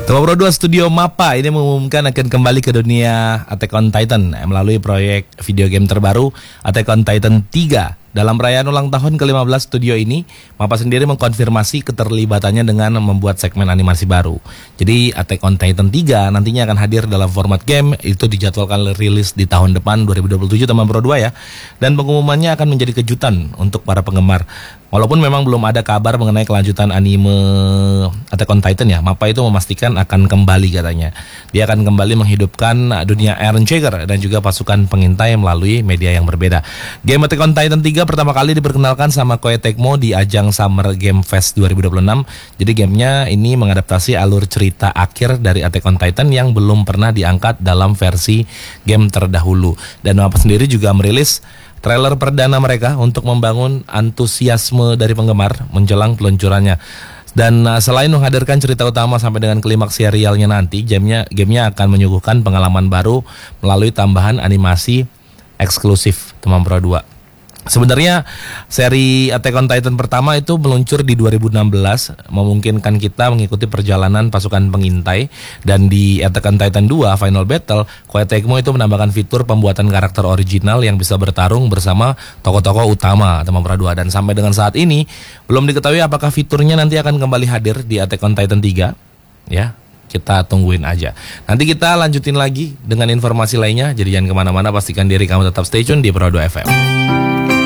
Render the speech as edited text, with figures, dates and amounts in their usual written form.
Tema Pro 2 Studio Mappa ini mengumumkan akan kembali ke dunia Attack on Titan melalui proyek video game terbaru Attack on Titan 3. Dalam perayaan ulang tahun ke-15 studio ini, Mappa sendiri mengkonfirmasi keterlibatannya dengan membuat segmen animasi baru. Jadi Attack on Titan 3 nantinya akan hadir dalam format game, itu dijadwalkan rilis di tahun depan 2027 Tema Pro 2 ya. Dan pengumumannya akan menjadi kejutan untuk para penggemar. Walaupun memang belum ada kabar mengenai kelanjutan anime Attack on Titan ya, Mappa itu memastikan akan kembali katanya. Dia akan kembali menghidupkan dunia Eren Jaeger dan juga pasukan pengintai melalui media yang berbeda. Game Attack on Titan 3 pertama kali diperkenalkan sama Koei Tecmo di ajang Summer Game Fest 2026. Jadi gamenya ini mengadaptasi alur cerita akhir dari Attack on Titan yang belum pernah diangkat dalam versi game terdahulu. Dan Mappa sendiri juga merilis trailer perdana mereka untuk membangun antusiasme dari penggemar menjelang peluncurannya. Dan selain menghadirkan cerita utama sampai dengan klimaks serialnya nanti, gamenya akan menyuguhkan pengalaman baru melalui tambahan animasi eksklusif Tema Pro 2. Sebenarnya seri Attack on Titan pertama itu meluncur di 2016, memungkinkan kita mengikuti perjalanan pasukan pengintai. Dan di Attack on Titan 2 Final Battle, Koei Tecmo itu menambahkan fitur pembuatan karakter original yang bisa bertarung bersama tokoh-tokoh utama Tema Pro 2. Dan sampai dengan saat ini belum diketahui apakah fiturnya nanti akan kembali hadir di Attack on Titan 3 ya. Kita tungguin aja. Nanti kita lanjutin lagi dengan informasi lainnya. Jadi jangan kemana-mana, pastikan diri kamu tetap stay tune di Pro 2 FM.